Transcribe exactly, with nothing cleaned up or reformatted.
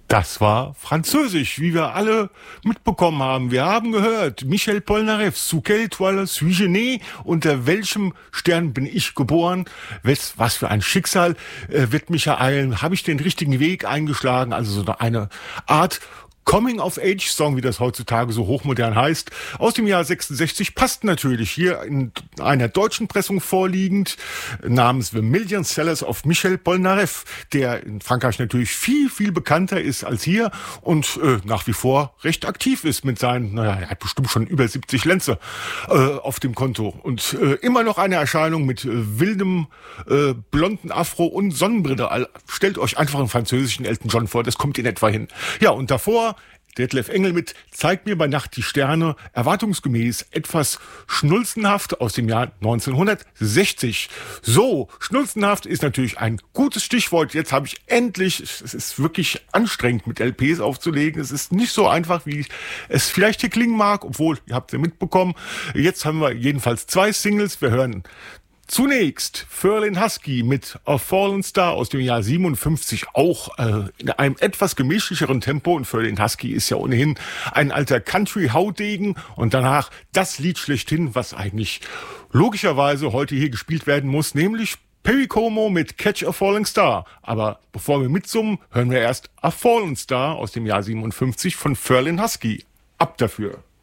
Das war Französisch, wie wir alle mitbekommen haben. Wir haben gehört, Michel Polnareff, Sous quelle étoile suis je né? Unter welchem Stern bin ich geboren? Was, was für ein Schicksal äh, wird mich ereilen? Habe ich den richtigen Weg eingeschlagen? Also so eine Art Coming-of-Age-Song, wie das heutzutage so hochmodern heißt, aus dem Jahr sechsundsechzig, passt natürlich hier in einer deutschen Pressung vorliegend, namens The Million Sellers of Michel Polnareff, der in Frankreich natürlich viel, viel bekannter ist als hier und äh, nach wie vor recht aktiv ist mit seinen, naja, er hat bestimmt schon über siebzig Lenze äh, auf dem Konto und äh, immer noch eine Erscheinung mit äh, wildem, äh, blonden Afro und Sonnenbrille. Stellt euch einfach einen französischen Elton John vor, das kommt in etwa hin. Ja, und davor Detlef Engel mit Zeig mir bei Nacht die Sterne, erwartungsgemäß etwas schnulzenhaft aus dem Jahr neunzehnhundertsechzig. So, schnulzenhaft ist natürlich ein gutes Stichwort. Jetzt habe ich endlich, es ist wirklich anstrengend mit L Ps aufzulegen. Es ist nicht so einfach, wie es vielleicht hier klingen mag, obwohl, ihr habt es ja mitbekommen. Jetzt haben wir jedenfalls zwei Singles. Wir hören zunächst Ferlin Husky mit A Fallen Star aus dem Jahr siebenundfünfzig, auch äh, in einem etwas gemächlicheren Tempo. Und Ferlin Husky ist ja ohnehin ein alter Country-Haudegen. Und danach das Lied schlechthin, was eigentlich logischerweise heute hier gespielt werden muss, nämlich Perry Como mit Catch a Falling Star. Aber bevor wir mitsummen, hören wir erst A Fallen Star aus dem Jahr siebenundfünfzig von Ferlin Husky. Ab dafür.